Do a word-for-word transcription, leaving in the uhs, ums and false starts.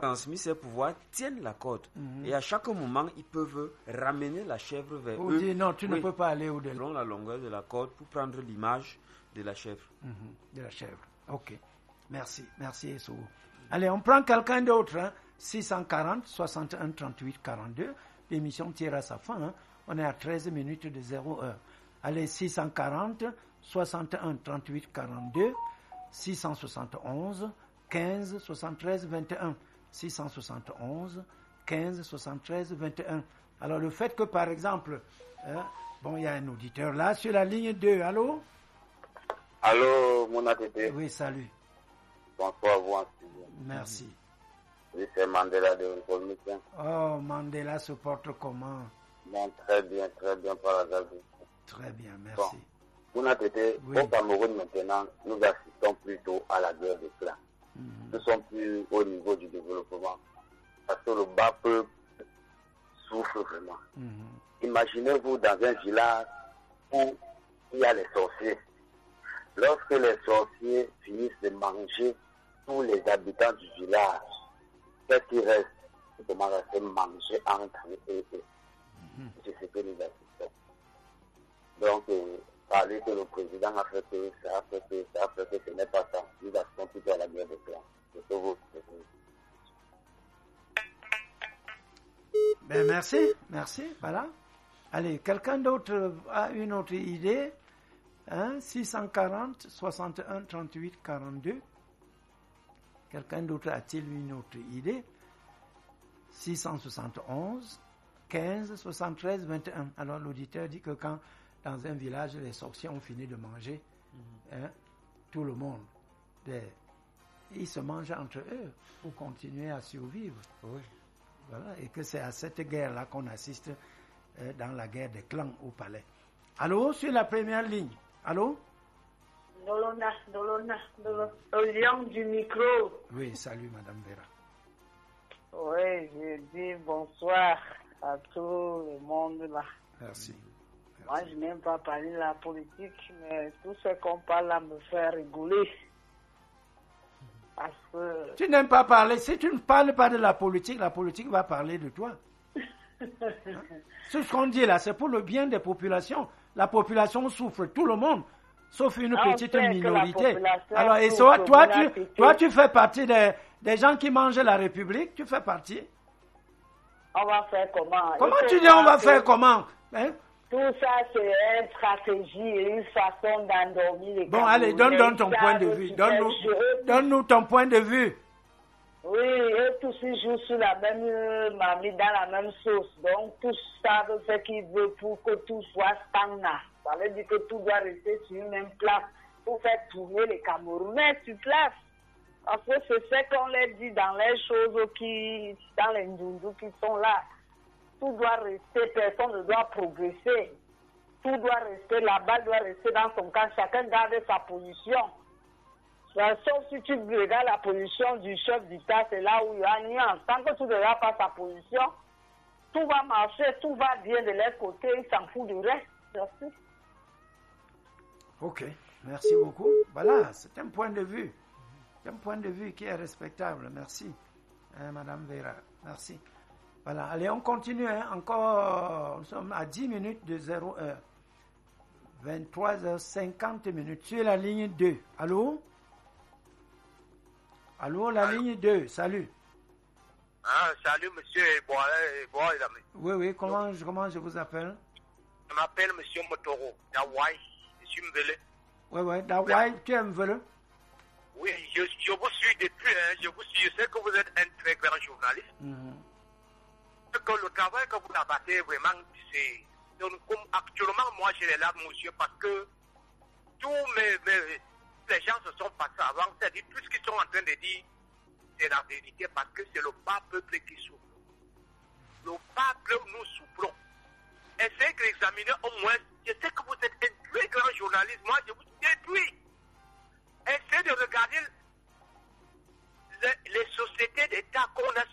transmis ces pouvoirs tiennent la corde. Mm-hmm. Et à chaque moment, ils peuvent ramener la chèvre vers Ou eux. dire non, tu oui. ne peux pas aller au-delà. Selon la longueur de la corde pour prendre l'image de la chèvre. Mm-hmm. De la chèvre. Ok. Merci. Merci, Essou. Allez, on prend quelqu'un d'autre. Hein. six cent quarante, soixante et un, trente-huit, quarante-deux. L'émission tire à sa fin. Hein. On est à treize minutes de zéro heure. Allez, six cent quarante, soixante et un, trente-huit, quarante-deux. six cent soixante et onze, quinze, soixante-treize, vingt et un. six cent soixante et onze, quinze, soixante-treize, vingt et un. Alors, le fait que, par exemple, hein, bon, il y a un auditeur là sur la ligne deux. Allô? Allô, mon A T T. Oui, salut. Bonsoir, vous en studio. Merci. Oui, c'est Mandela de République. Oh, Mandela se porte comment? Bon, très bien, très bien par la grâce. Très bien, merci. Bon, mon A T T, oui. Au Cameroun maintenant, nous assistons plutôt à la guerre des clans. Mm-hmm. Nous sommes plus au niveau du développement. Parce que le bas peuple souffre vraiment. Mm-hmm. Imaginez-vous dans un village où il y a les sorciers. Lorsque les sorciers finissent de manger tous les habitants du village, qu'est-ce qui reste? Ils commencent à se manger entre eux et eux. Mm-hmm. C'est ce que nous assistons. Donc, euh, parler que le président a fait que ça a fait que ça a fait que ce n'est pas ça. Nous assistons plutôt à la guerre des clans. C'est tout vous. Ben merci, merci, voilà. Allez, quelqu'un d'autre a une autre idée? Hein? six cent quarante, soixante et un, trente-huit, quarante-deux. Quelqu'un d'autre a-t-il une autre idée? six cent soixante et onze, quinze, soixante-treize, vingt et un. Alors l'auditeur dit que quand dans un village les sorciers ont fini de manger, mm-hmm. hein, tout le monde, des, ils se mangent entre eux pour continuer à survivre. Oui. Voilà, et que c'est à cette guerre-là qu'on assiste euh, dans la guerre des clans au palais. Allô, sur la première ligne. Allô? Dolona, Dolona, Dolona, au lion du micro. Oui, salut Madame Vera. Oui, je dis bonsoir à tout le monde là. Merci. Merci. Moi, je n'aime pas parler de la politique, mais tout ce qu'on parle là me fait rigoler. Parce que... Tu n'aimes pas parler. Si tu ne parles pas de la politique, la politique va parler de toi. Hein? Ce qu'on dit là, c'est pour le bien des populations. La population souffre, tout le monde, sauf une ah, petite minorité. Alors, et toi, toi, tu, toi, tu fais partie des, des gens qui mangent la République, tu fais partie. On va faire comment? Comment tu dis on va faire comment? Hein? Tout ça, c'est une stratégie et une façon d'endormir les Bon, allez, donne, donne ton point de vue. Donne-nous, donne-nous ton point de vue. Oui, et tous ils jouent sur la même marmite, dans la même sauce. Donc, tous savent ce qu'ils veulent pour que tout soit stagnant. Ça veut dire que tout doit rester sur une même place pour faire tourner les Camerounais sur place. Parce que c'est ce qu'on leur dit dans les choses qui, dans les ndundus qui sont là. Tout doit rester, personne ne doit progresser. Tout doit rester, la balle doit rester dans son camp. Chacun garde sa position. Sauf si tu regardes la position du chef d'État, c'est là où il y a une nuance. Tant que tu ne regardes pas sa position, tout va marcher, tout va bien de leur côté, ils s'en foutent du reste. Merci. Ok, merci beaucoup. Voilà, c'est un point de vue. C'est un point de vue qui est respectable. Merci, hein, Madame Vera. Merci. Voilà, allez, on continue. Hein. Encore, nous sommes à dix minutes de zéro heure. vingt-trois heures cinquante minutes. Sur la ligne deux. Allô? Allô, la Allô. Ligne deux, salut. Ah, salut, monsieur. Bon, bon, oui, oui, comment, je, comment je vous appelle? Je m'appelle monsieur Motoro, Dawai. Je suis Mbele. Oui, oui, Dawai, tu es Mbele? Oui, je, je vous suis depuis, hein, je vous suis, je sais que vous êtes un très grand journaliste. Mm-hmm. Que le travail que vous abattez, vraiment, c'est... Donc, comme actuellement, moi, j'ai les larmes, monsieur, parce que tous mes, mes, les gens se sont passés avant, c'est-à-dire tout ce qu'ils sont en train de dire, c'est la vérité, parce que c'est le bas peuple qui souffre. Le bas peuple, nous souffrons. Essayez d'examiner au moins, je sais que vous êtes un très grand journaliste, moi, je vous détruis. Essayez de regarder les, les sociétés d'État qu'on a